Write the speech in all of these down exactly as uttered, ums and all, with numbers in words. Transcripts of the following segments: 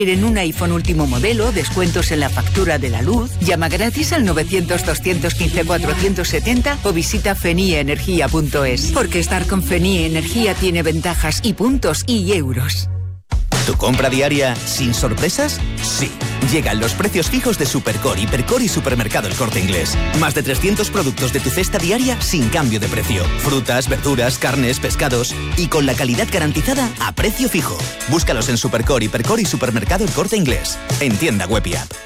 En un iPhone último modelo, descuentos en la factura de la luz, llama gratis al novecientos, doscientos quince, cuatrocientos setenta o visita fenieenergia punto es. Porque estar con Fenie Energía tiene ventajas y puntos y euros. ¿Tu compra diaria sin sorpresas? Sí. Llegan los precios fijos de Supercore, Hipercore y Supermercado El Corte Inglés. Más de trescientos productos de tu cesta diaria sin cambio de precio. Frutas, verduras, carnes, pescados y con la calidad garantizada a precio fijo. Búscalos en Supercore, Hipercore y Supermercado El Corte Inglés. En tienda web y app.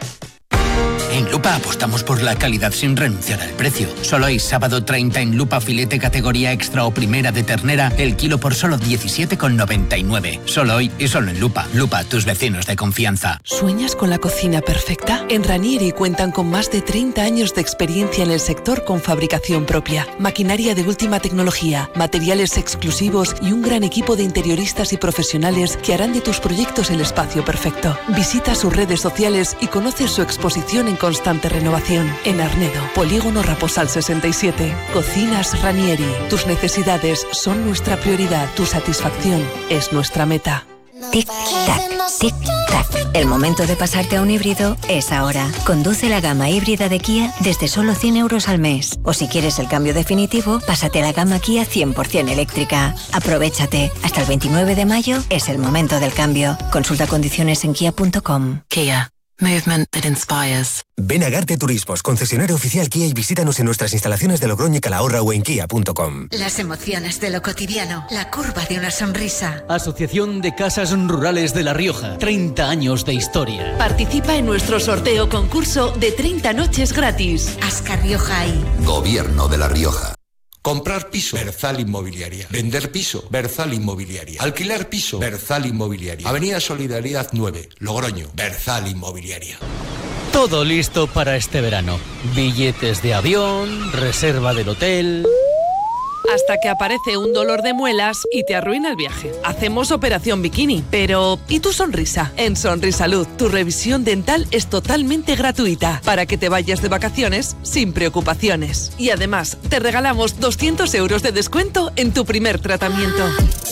En Lupa apostamos por la calidad sin renunciar al precio. Solo hoy, sábado treinta, en Lupa filete categoría extra o primera de ternera, el kilo por solo diecisiete con noventa y nueve. Solo hoy y solo en Lupa. Lupa, tus vecinos de confianza. ¿Sueñas con la cocina perfecta? En Ranieri cuentan con más de treinta años de experiencia en el sector con fabricación propia, maquinaria de última tecnología, materiales exclusivos y un gran equipo de interioristas y profesionales que harán de tus proyectos el espacio perfecto. Visita sus redes sociales y conoce su exposición en constante renovación. En Arnedo, Polígono Raposal sesenta y siete. Cocinas Ranieri. Tus necesidades son nuestra prioridad. Tu satisfacción es nuestra meta. Tic-tac, tic-tac. El momento de pasarte a un híbrido es ahora. Conduce la gama híbrida de Kia desde solo cien euros al mes. O si quieres el cambio definitivo, pásate a la gama Kia cien por ciento eléctrica. Aprovechate. Hasta el veintinueve de mayo es el momento del cambio. Consulta condiciones en kia punto com. Kia. Movement that inspires. Ven a Garte Turismos, concesionario oficial Kia, y visítanos en nuestras instalaciones de Logroño y Calahorra o en kia punto com. Las emociones de lo cotidiano, la curva de una sonrisa. Asociación de Casas Rurales de La Rioja, treinta años de historia. Participa en nuestro sorteo concurso de treinta noches gratis. Ascar Rioja y Gobierno de La Rioja. Comprar piso, Berzal Inmobiliaria. Vender piso, Berzal Inmobiliaria. Alquilar piso, Berzal Inmobiliaria. Avenida Solidaridad nueve, Logroño, Berzal Inmobiliaria. Todo listo para este verano. Billetes de avión, reserva del hotel... Hasta que aparece un dolor de muelas y te arruina el viaje. Hacemos operación bikini, pero ¿y tu sonrisa? En Sonrisalud, tu revisión dental es totalmente gratuita para que te vayas de vacaciones sin preocupaciones. Y además, te regalamos doscientos euros de descuento en tu primer tratamiento.